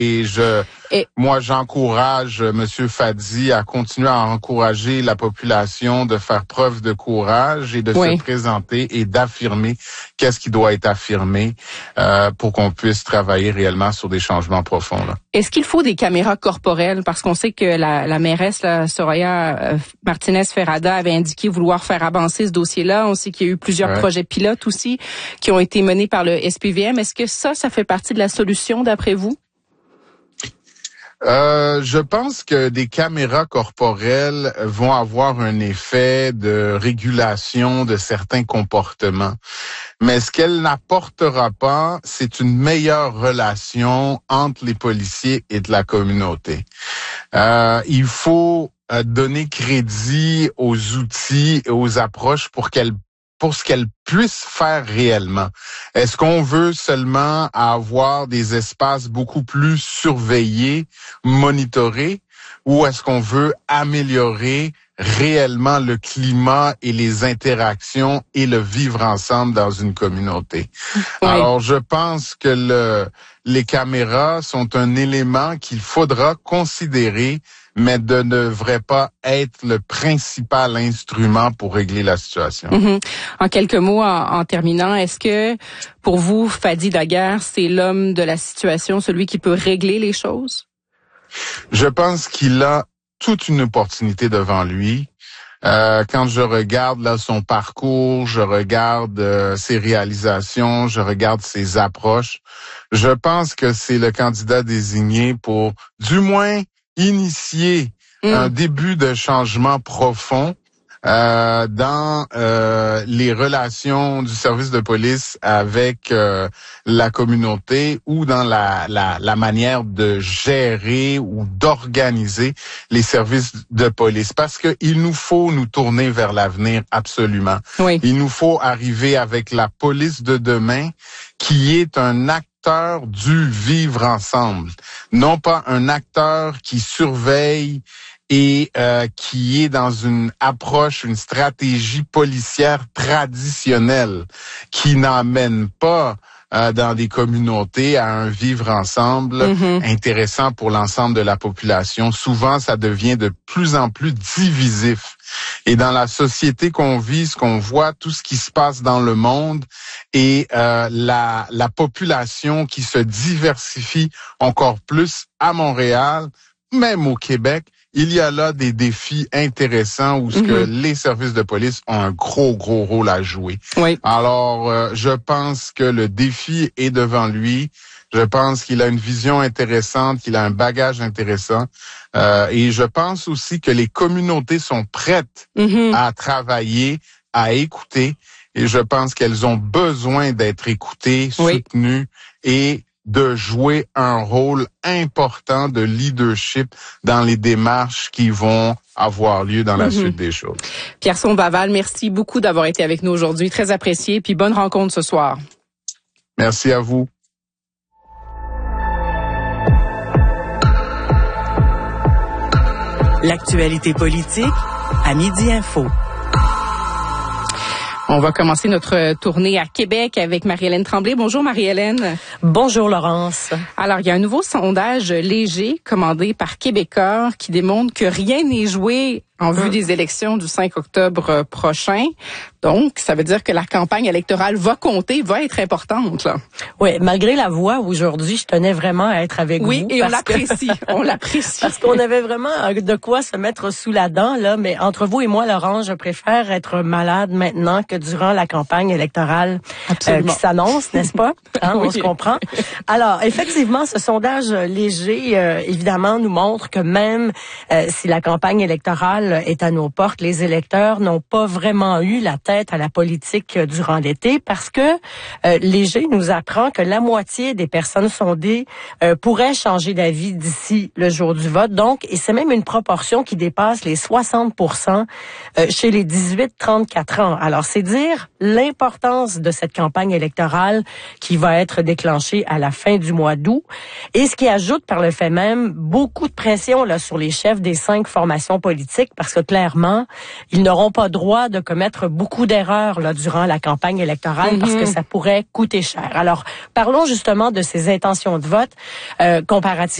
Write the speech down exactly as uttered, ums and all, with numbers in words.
Et je, Et... moi, j'encourage Monsieur Fadzi à continuer à encourager la population de faire preuve de courage et de oui. se présenter et d'affirmer qu'est-ce qui doit être affirmé euh, pour qu'on puisse travailler réellement sur des changements profonds. Là. Est-ce qu'il faut des caméras corporelles? Parce qu'on sait que la, la mairesse, la Soraya euh, Martinez-Ferrada, avait indiqué vouloir faire avancer ce dossier-là. On sait qu'il y a eu plusieurs ouais. projets pilotes aussi qui ont été menés par le S P V M. Est-ce que ça, ça fait partie de la solution d'après vous? Euh, je pense que des caméras corporelles vont avoir un effet de régulation de certains comportements. Mais ce qu'elle n'apportera pas, c'est une meilleure relation entre les policiers et de la communauté. Euh, il faut donner crédit aux outils et aux approches pour qu'elles pour ce qu'elles puissent faire réellement. Est-ce qu'on veut seulement avoir des espaces beaucoup plus surveillés, monitorés, ou est-ce qu'on veut améliorer réellement le climat et les interactions et le vivre ensemble dans une communauté? Oui. Alors, je pense que le, les caméras sont un élément qu'il faudra considérer, mais ne devrait pas être le principal instrument pour régler la situation. Mm-hmm. En quelques mots, en, en terminant, est-ce que pour vous, Fadi Daguerre, c'est l'homme de la situation, celui qui peut régler les choses? Je pense qu'il a toute une opportunité devant lui. Euh, quand je regarde là son parcours, je regarde euh, ses réalisations, je regarde ses approches, je pense que c'est le candidat désigné pour, du moins, initier mmh. un début de changement profond euh, dans euh, les relations du service de police avec euh, la communauté ou dans la, la, la manière de gérer ou d'organiser les services de police. Parce que il nous faut nous tourner vers l'avenir absolument. Oui. Il nous faut arriver avec la police de demain qui est un acteur du vivre ensemble, non pas un acteur qui surveille et euh, qui est dans une approche, une stratégie policière traditionnelle, qui n'amène pas euh, dans des communautés à un vivre ensemble mm-hmm. intéressant pour l'ensemble de la population. Souvent, ça devient de plus en plus divisif. Et dans la société qu'on vit, ce qu'on voit, tout ce qui se passe dans le monde et euh, la, la population qui se diversifie encore plus à Montréal, même au Québec, il y a là des défis intéressants où ce mm-hmm. que les services de police ont un gros, gros rôle à jouer. Oui. Alors, euh, je pense que le défi est devant lui. Je pense qu'il a une vision intéressante, qu'il a un bagage intéressant. Euh, et je pense aussi que les communautés sont prêtes mm-hmm. à travailler, à écouter. Et je pense qu'elles ont besoin d'être écoutées, oui. soutenues et de jouer un rôle important de leadership dans les démarches qui vont avoir lieu dans la mm-hmm. suite des choses. Pierre Sombaval, merci beaucoup d'avoir été avec nous aujourd'hui. Très apprécié. Puis bonne rencontre ce soir. Merci à vous. L'actualité politique à Midi Info. On va commencer notre tournée à Québec avec Marie-Hélène Tremblay. Bonjour Marie-Hélène. Bonjour Laurence. Alors, il y a un nouveau sondage léger commandé par Québecor qui démontre que rien n'est joué en vue des élections du cinq octobre prochain. Donc, ça veut dire que la campagne électorale va compter, va être importante, là. Oui, malgré la voix aujourd'hui, je tenais vraiment à être avec oui, vous. Oui, et on l'apprécie, que... on l'apprécie. Parce qu'on avait vraiment de quoi se mettre sous la dent, là. Mais entre vous et moi, Laurent, je préfère être malade maintenant que durant la campagne électorale euh, qui s'annonce, n'est-ce pas? Hein, oui. On se comprend. Alors, effectivement, ce sondage léger, euh, évidemment, nous montre que même euh, si la campagne électorale est à nos portes, les électeurs n'ont pas vraiment eu la tête à la politique durant l'été parce que euh, Léger nous apprend que la moitié des personnes sondées euh, pourraient changer d'avis d'ici le jour du vote. Donc, et c'est même une proportion qui dépasse les soixante pour cent euh, chez les dix-huit trente-quatre ans. Alors, c'est dire l'importance de cette campagne électorale qui va être déclenchée à la fin du mois d'août et ce qui ajoute par le fait même beaucoup de pression là sur les chefs des cinq formations politiques parce que clairement, ils n'auront pas droit de commettre beaucoup d'erreurs là durant la campagne électorale mm-hmm. parce que ça pourrait coûter cher. Alors, parlons justement de ces intentions de vote euh, comparativement